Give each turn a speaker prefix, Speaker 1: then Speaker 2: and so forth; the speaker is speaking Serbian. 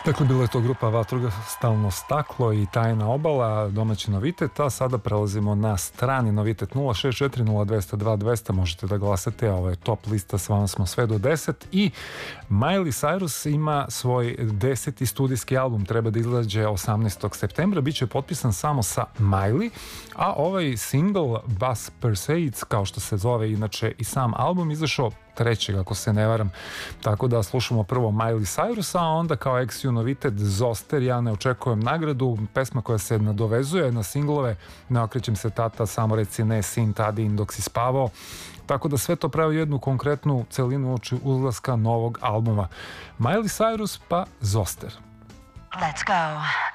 Speaker 1: Dakle, bila je to grupa Vatrogasno staklo i Tajna obala, domaći novitet, a sada prelazimo na strani novitet 064 0200 200, možete da glasate, ovo je top lista, s vama smo sve do 10 i Miley Cyrus ima svoj 10. studijski album, treba da izlađe 18. septembra, bit će potpisan samo sa Miley, a ovaj single Bus Perseids, kao što se zove inače i sam album, izašao 3. ako se ne varam, tako da slušamo prvo Miley Cyrus, a onda kao ex-ju novitet Zoster, ja ne očekujem nagradu, pesma koja se nadovezuje na singlove Ne okrećem se tata, Samo reci ne, Sin Tadin dok si spavao, tako da sve to pravi jednu konkretnu celinu uoči uzlaska novog albuma. Miley Cyrus pa Zoster.
Speaker 2: Let's go.